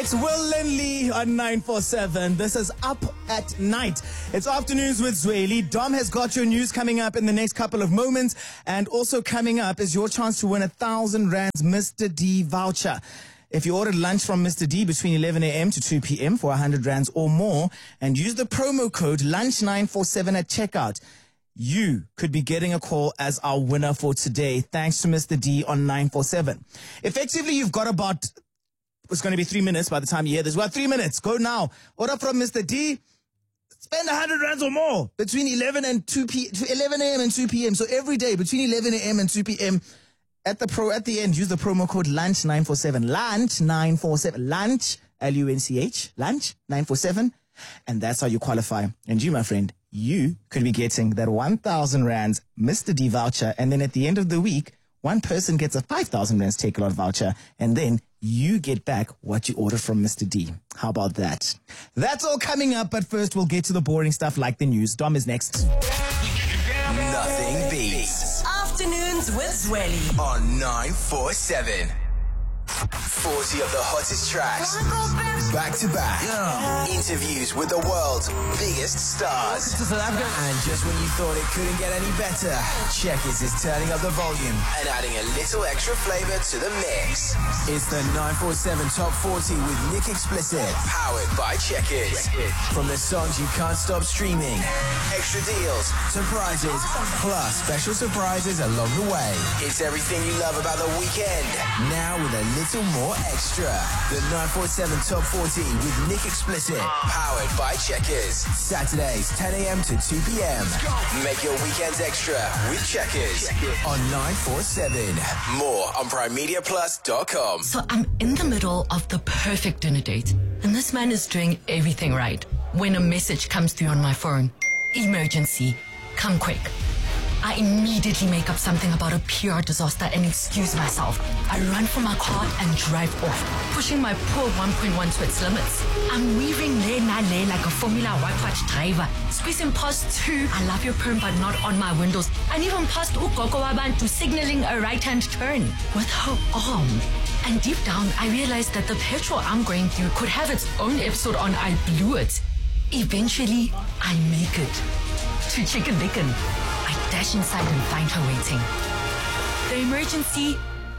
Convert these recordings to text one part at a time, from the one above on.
It's Will Lindley on 947. This is Up at Night. It's Afternoons with Zweli. Dom has got your news coming up in the next couple of moments. And also coming up is your chance to win 1,000 Rands Mr. D voucher. If you ordered lunch from Mr. D between 11 a.m. to 2 p.m. for 100 Rands or more and use the promo code LUNCH947 at checkout, you could be getting a call as our winner for today, thanks to Mr. D on 947. Effectively, you've got about... It's going to be 3 minutes by the time you hear this. Well, 3 minutes. Go now. Order from Mr. D. Spend 100 Rands or more between 11 and 11 a.m. and 2 p.m. So every day between 11 a.m. and 2 p.m. At the end, use the promo code LUNCH947. LUNCH947. LUNCH, L-U-N-C-H. LUNCH947. And that's how you qualify. And you, my friend, you could be getting that 1,000 Rands Mr. D voucher. And then at the end of the week, one person gets a 5,000 Rands Takealot voucher. And then you get back what you ordered from Mr. D. How about that? That's all coming up, but first we'll get to the boring stuff like the news. Dom is next. Nothing beats Afternoons with Zweli on 947. 40 of the hottest tracks, back to back. Interviews with the world's biggest stars. And just when you thought it couldn't get any better, Checkers is turning up the volume and adding a little extra flavor to the mix. It's the 947 Top 40 with Nick Explicit, powered by Checkers. From the songs you can't stop streaming, extra deals, surprises, plus special surprises along the way. It's everything you love about the weekend, now with a little more extra. The 947 Top 40 with Nick Explicit, powered by Checkers. Saturdays 10 a.m. to 2 p.m. Make your weekends extra with Checkers on 947. More on PrimeMediaPlus.com. So I'm in the middle of the perfect dinner date, and this man is doing everything right when a message comes through on my phone. Emergency. Come quick. I immediately make up something about a PR disaster and excuse myself. I run from my car and drive off, pushing my poor 1.1 to its limits. I'm weaving lane like a Formula One driver, squeezing past two I love your perm but not on my windows, and even past Ukoko Wabantu signaling a right-hand turn with her arm. And deep down, I realized that the petrol I'm going through could have its own episode on I Blew It. Eventually, I make it to Chicken Licken. I dash inside and find her waiting. The emergency?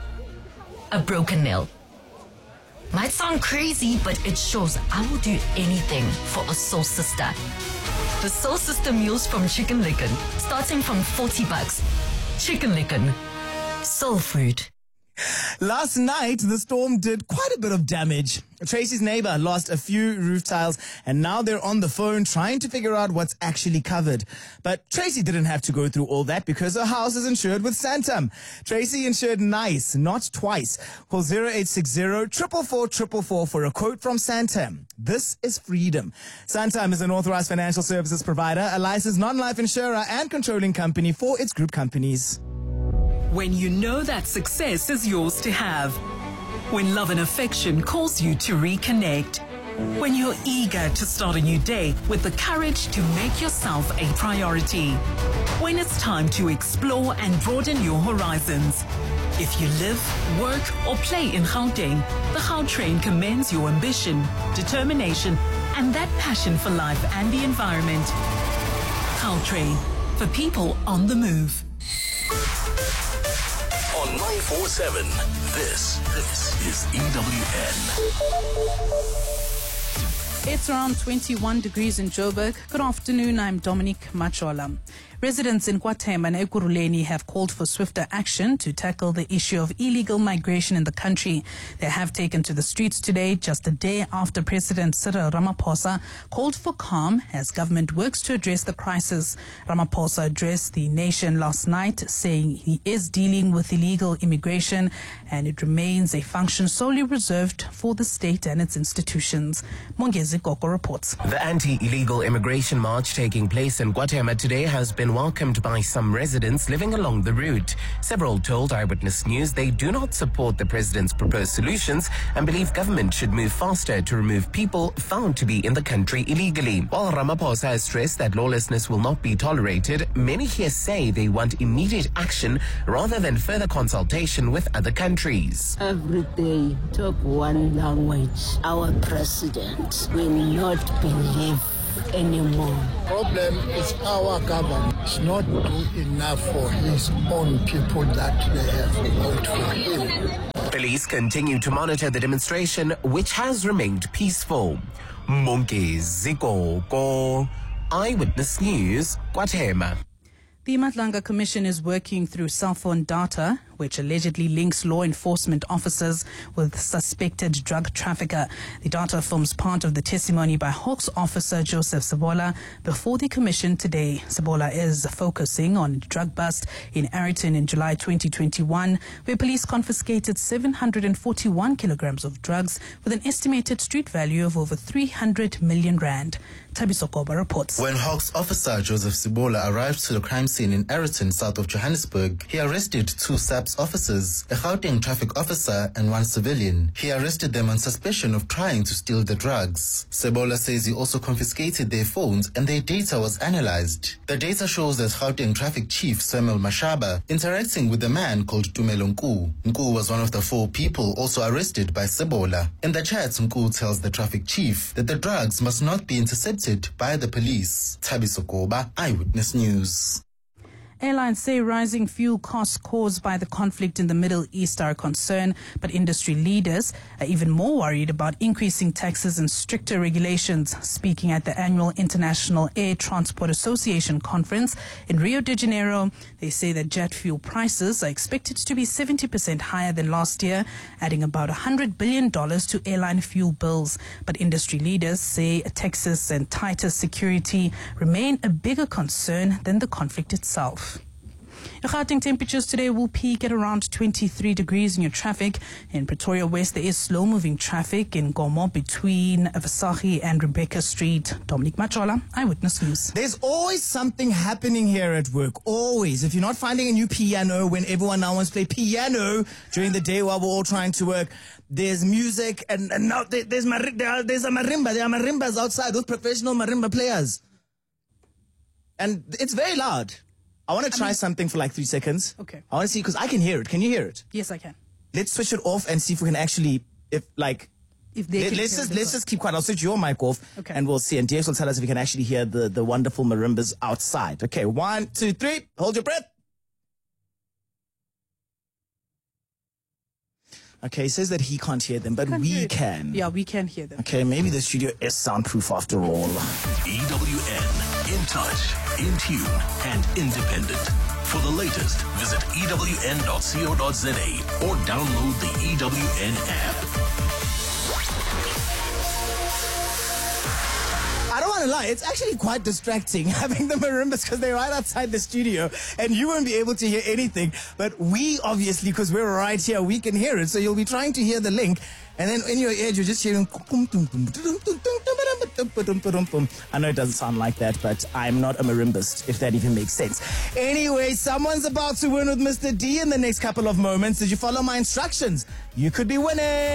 A broken nail. Might sound crazy, but it shows I will do anything for a soul sister. The Soul Sister meals from Chicken Licken, starting from $40. Chicken Licken. Soul food. Last night, the storm did quite a bit of damage. Tracy's neighbor lost a few roof tiles, and now they're on the phone trying to figure out what's actually covered. But Tracy didn't have to go through all that because her house is insured with Santam. Tracy insured nice, not twice. Call 0860 444 for a quote from Santam. This is freedom. Santam is an authorized financial services provider, a licensed non-life insurer and controlling company for its group companies. When you know that success is yours to have. When love and affection calls you to reconnect. When you're eager to start a new day with the courage to make yourself a priority. When it's time to explore and broaden your horizons. If you live, work, or play in Gauteng, the Gautrain commends your ambition, determination, and that passion for life and the environment. Gautrain, for people on the move. On 947, this is EWN. It's around 21 degrees in Joburg. Good afternoon, I'm Dominique Machola. Residents in KwaThema and Ekurhuleni have called for swifter action to tackle the issue of illegal migration in the country. They have taken to the streets today, just a day after President Cyril Ramaphosa called for calm as government works to address the crisis. Ramaphosa addressed the nation last night, saying he is dealing with illegal immigration and it remains a function solely reserved for the state and its institutions. Mongezi Koko reports. The anti-illegal immigration march taking place in KwaThema today has been unwelcomed by some residents living along the route. Several told Eyewitness News they do not support the president's proposed solutions and believe government should move faster to remove people found to be in the country illegally. While Ramaphosa has stressed that lawlessness will not be tolerated, many here say they want immediate action rather than further consultation with other countries. Every day, talk one language. Our president will not believe anymore. Problem is our government not doing enough for his own people that they have voted for him. Police continue to monitor the demonstration, which has remained peaceful. Monke Zikoko, Eyewitness News, Guatemala. The Matlanga Commission is working through cell phone data which allegedly links law enforcement officers with suspected drug trafficker. The data forms part of the testimony by Hawks officer Joseph Sebola before the commission today. Sebola is focusing on a drug bust in Ayrton in July 2021, where police confiscated 741 kilograms of drugs with an estimated street value of over 300 million rand. Tabiso Koba reports. When Hawks officer Joseph Sebola arrived to the crime scene in Ayrton, south of Johannesburg, he arrested 2 SAPS officers, a Gauteng traffic officer and 1 civilian. He arrested them on suspicion of trying to steal the drugs. Sebola says he also confiscated their phones and their data was analyzed. The data shows that Gauteng traffic chief Samuel Mashaba interacting with a man called Tumelo Nku. Nku was one of the 4 people also arrested by Sebola. In the chat, Nku tells the traffic chief that the drugs must not be intercepted by the police. Tabiso Koba, Eyewitness News. Airlines say rising fuel costs caused by the conflict in the Middle East are a concern, but industry leaders are even more worried about increasing taxes and stricter regulations. Speaking at the annual International Air Transport Association conference in Rio de Janeiro, they say that jet fuel prices are expected to be 70% higher than last year, adding about $100 billion to airline fuel bills. But industry leaders say taxes and tighter security remain a bigger concern than the conflict itself. Your Gauteng temperatures today will peak at around 23 degrees in your traffic. In Pretoria West, there is slow-moving traffic in Gomo between Vasahi and Rebecca Street. Dominic Machola, Eyewitness News. There's always something happening here at work. Always. If you're not finding a new piano when everyone now wants to play piano during the day while we're all trying to work, there's music and now there's a marimba. There are marimbas outside with professional marimba players. And it's very loud. I want to try something for like 3 seconds. Okay. I want to see, because I can hear it. Can you hear it? Yes, I can. Let's switch it off and see if we can actually, let's just keep quiet. I'll switch your mic off, okay, and we'll see. And DX will tell us if we can actually hear the wonderful marimbas outside. Okay, 1, 2, 3. Hold your breath. Okay, he says that he can't hear them, but we can. Yeah, we can hear them. Okay, maybe the studio is soundproof after all. EWN, in touch, in tune, and independent. For the latest, visit ewn.co.za or download the EWN app. I don't want to lie, it's actually quite distracting having the marimbas because they're right outside the studio and you won't be able to hear anything. But we obviously, because we're right here, we can hear it. So you'll be trying to hear the link and then in your ears you're just hearing. I know it doesn't sound like that, but I'm not a marimbist, if that even makes sense. Anyway, someone's about to win with Mr. D in the next couple of moments. Did you follow my instructions? You could be winning.